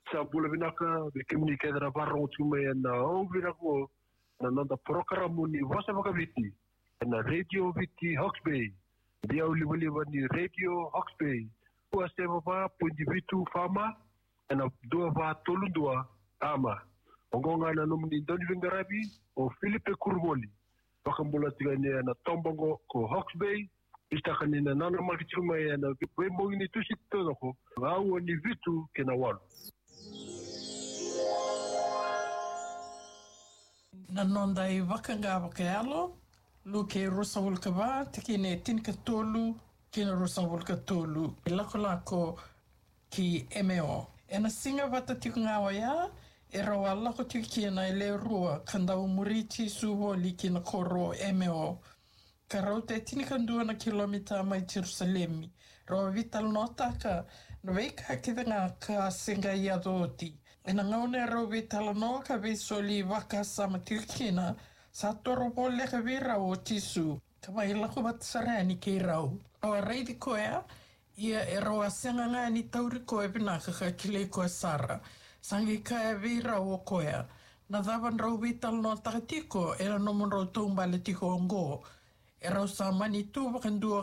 sa bula vinaka be communicate ra varro tume na o vinako na nanda program ni vosa vakaviti na radio viti Hawke's Bay dia uliwaliwa ni radio Hawke's Bay ua seva va pundi vitu fama na dua va tolundua ama ongonga na nomni doni vingarabi o Philippe Kurvoli wakambula tigane na tombongo ko Hawke's Bay istakanina nana makituma na wembo ni tusito ko ngau ni vitu kena walu na nonda I wakanga wakaalo luke rosa vulkava tikine tinka tolu kina rosa vulka tolu lako ki MO ena singa vata tikungawa ya rawa lako tikina ile rua kanda umuriti suholi kina koro MO Karaute tinika ndua na kilomita mai Jerusalemi. Rawa vital notaka na weika kitanga ka singa ia doti. Ena ngaune rawa vital no ka vesoli waka sama tikina sa toro pole ka vira o tisu. Kama ilako batsarani ke rau. Rawa reidi koea ia rawa senga ngani tauri koe pinaka ka kile koe sara. Sangi ka vira o koea. Na dhavan rawa vital notaka tiko era nomon rau tumbale tiko ongo. Era usamani tu wakandua